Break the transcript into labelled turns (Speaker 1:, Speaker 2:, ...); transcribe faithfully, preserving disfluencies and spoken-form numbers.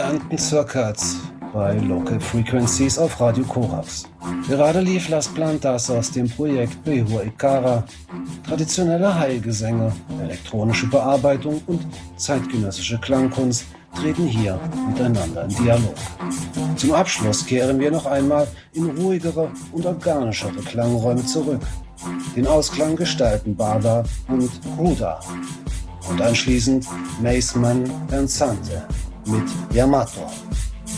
Speaker 1: geernten Circuits bei Local Frequencies auf Radio Korax. Gerade lief Las Plantas aus dem Projekt Behua Ikara. Traditionelle Heilgesänge, elektronische Bearbeitung und zeitgenössische Klangkunst treten hier miteinander in Dialog. Zum Abschluss kehren wir noch einmal in ruhigere und organischere Klangräume zurück. Den Ausklang gestalten Bada und Ruda. Und anschließend Maceman Pensante mit Yamato.